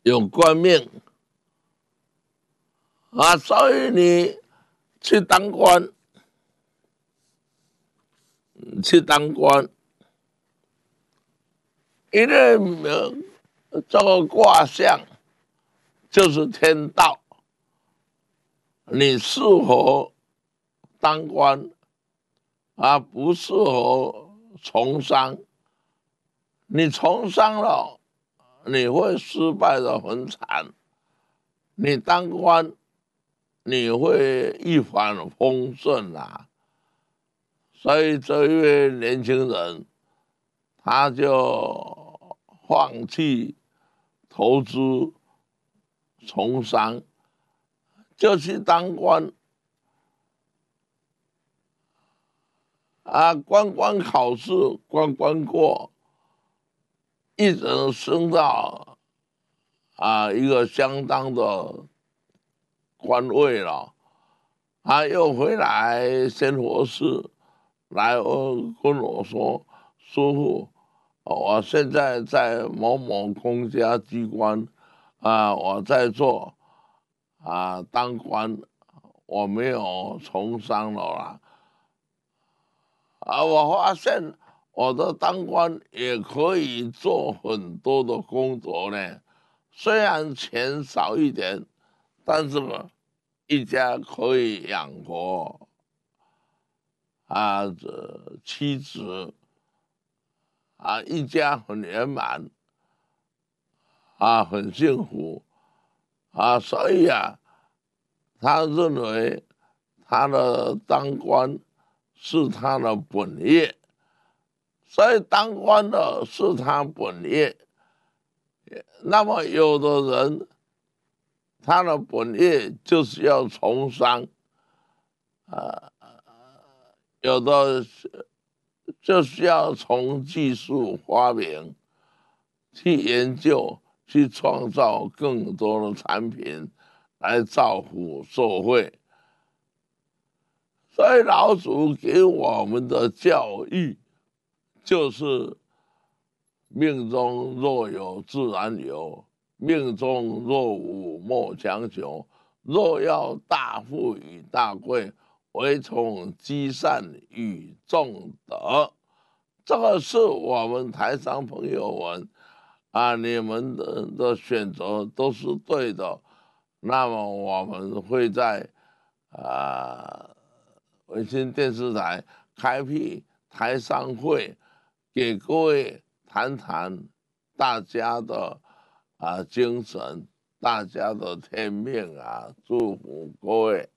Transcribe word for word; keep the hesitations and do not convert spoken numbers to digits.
有官命啊，所以你去当官，去当官，因为这个卦象就是天道，你适合当官啊，不适合从商。你从商了，你会失败的很惨；你当官，你会一帆风顺啊。所以这一位年轻人，他就放弃投资从商，就去当官啊，官官考试，关关过，一直升到啊一个相当的官位了。他又回来仙佛寺来跟我说：“师父，我现在在某某公家机关啊，我在做啊当官，我没有从商了啦。啊，我发现我的当官也可以做很多的工作呢，虽然钱少一点，但是呢，一家可以养活啊这妻子啊，一家很圆满啊，很幸福啊，所以啊，他认为他的当官是他的本业。”所以当官的是他本业，那么有的人他的本业就是要从商，啊、呃，有的就是要从技术发明去研究，去创造更多的产品来造福社会。所以老祖给我们的教育就是命中若有自然有，命中若无莫强求。若要大富与大贵，唯从积善与众德。这个是我们台商朋友们啊，你们的的选择都是对的。那么我们会在啊卫星电视台开辟台商会，给各位谈谈大家的啊精神，大家的天命啊，祝福各位。